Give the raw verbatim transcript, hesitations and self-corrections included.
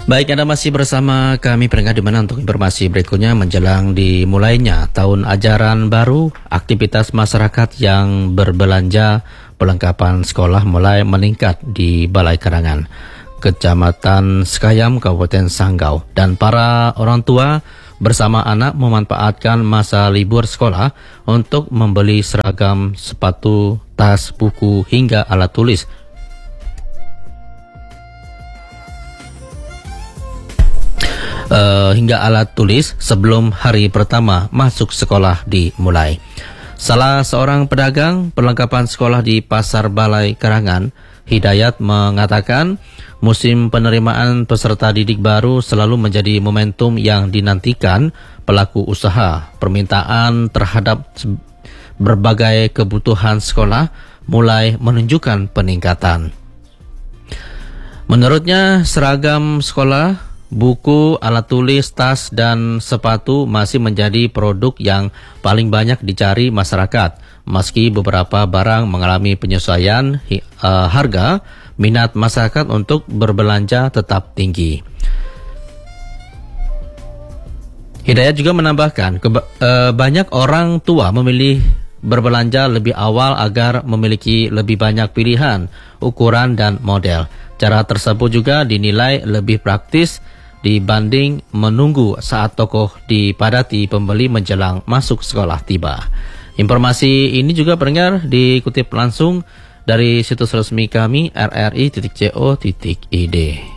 Baik, Anda masih bersama kami pendengar di mana untuk informasi berikutnya menjelang dimulainya tahun ajaran baru, aktivitas masyarakat yang berbelanja perlengkapan sekolah mulai meningkat di Balai Karangan, Kecamatan Sekayam, Kabupaten Sanggau, dan para orang tua bersama anak memanfaatkan masa libur sekolah untuk membeli seragam, sepatu, tas, buku hingga alat tulis. Uh, hingga alat tulis sebelum hari pertama masuk sekolah dimulai. Salah seorang pedagang perlengkapan sekolah di Pasar Balai Karangan, Hidayat, mengatakan musim penerimaan peserta didik baru selalu menjadi momentum yang dinantikan pelaku usaha. Permintaan terhadap berbagai kebutuhan sekolah mulai menunjukkan peningkatan. Menurutnya, seragam sekolah, buku, alat tulis, tas, dan sepatu masih menjadi produk yang paling banyak dicari masyarakat. Meski beberapa barang mengalami penyesuaian uh, harga, minat masyarakat untuk berbelanja tetap tinggi. Hidayat juga menambahkan, keba- uh, banyak orang tua memilih berbelanja lebih awal agar memiliki lebih banyak pilihan, ukuran, dan model. Cara tersebut juga dinilai lebih praktis dibanding menunggu saat toko dipadati pembeli menjelang masuk sekolah tiba. Informasi ini juga pendengar dikutip langsung dari situs resmi kami r r i titik co titik i d.